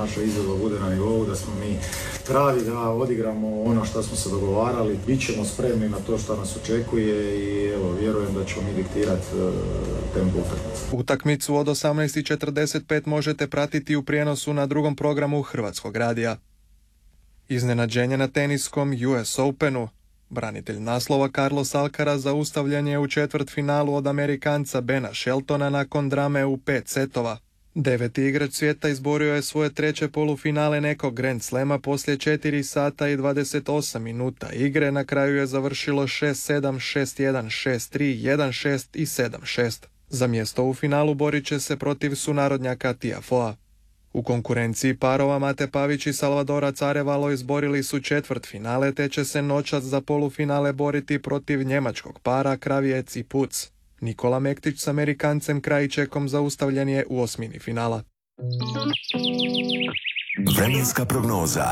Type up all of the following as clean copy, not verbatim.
naša izvedba bude na nivou, da smo mi pravi, da odigramo ono što smo se dogovarali, bit ćemo spremni na to što nas očekuje i evo, vjerujem da ćemo mi diktirati tempo utakmice. Utakmicu od 18:45 možete pratiti u prijenosu na drugom programu Hrvatskog radija. Iznenađenje na teniskom US Openu. Branitelj naslova Carlos Alcaraz zaustavljen je u četvrtfinalu od Amerikanca Bena Sheltona nakon drame u 5 setova. 9. igrač svijeta izborio je svoje treće polufinale nekog Grand Slema poslije 4 sata i 28 minuta igre. Na kraju je završilo 6-7, 6-1, 6-3, 1-6 i 7-6. Za mjesto u finalu borit će se protiv sunarodnjaka Tiafoea. U konkurenciji parova Mate Pavić i Salvadorac Arevalo izborili su četvrtfinale, te će se noćas za polufinale boriti protiv njemačkog para Kravijec i Puc. Nikola Mektić s Amerikancem Krajičekom zaustavljen je u osmini finala. Vremenska prognoza.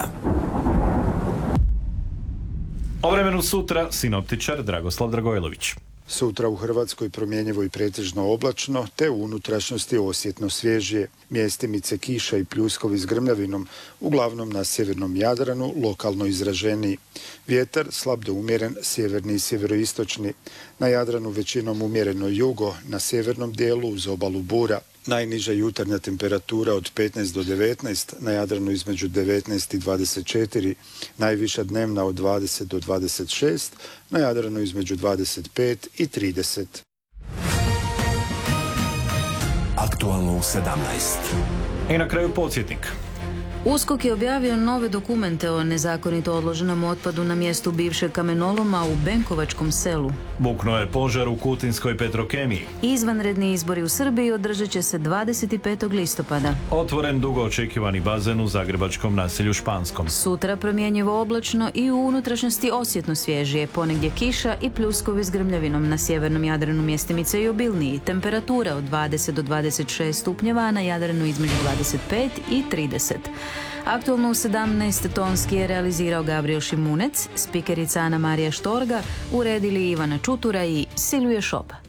O vremenu sutra sinoptičar Dragoslav Dragojlović. Sutra u Hrvatskoj promjenjivo i pretežno oblačno, te u unutrašnjosti osjetno svježije. Mjestimice kiša i pljuskovi s grmljavinom, uglavnom na sjevernom Jadranu, lokalno izraženiji. Vjetar slab do umjeren, sjeverni i sjeveroistočni. Na Jadranu većinom umjereno jugo, na sjevernom dijelu uz obalu bura. Najniža jutarnja temperatura od 15 do 19, na Jadranu između 19 i 24, najviša dnevna od 20 do 26, na Jadranu između 25 i 30. Aktualno u 17. I na kraju podsjetnik. USKOK je objavio nove dokumente o nezakonito odloženom otpadu na mjestu bivšeg kamenoloma u Benkovačkom selu. Buknuo je požar u Kutinskoj Petrokemiji. Izvanredni izbori u Srbiji održat će se 25. listopada. Otvoren dugo očekivani bazen u zagrebačkom naselju Španskom. Sutra promjenjivo oblačno i u unutrašnjosti osjetno svježije, ponegdje kiša i pljuskovi s grmljavinom. Na sjevernom Jadranu mjestimice i obilniji. Temperatura od 20 do 26 stupnjeva, a na Jadranu između 25 i 30. Aktualno u 17 tonski je realizirao Gabriel Šimunec, spikerica Ana Marija Štorga, uredili Ivana Čutura i Silvije Šopa.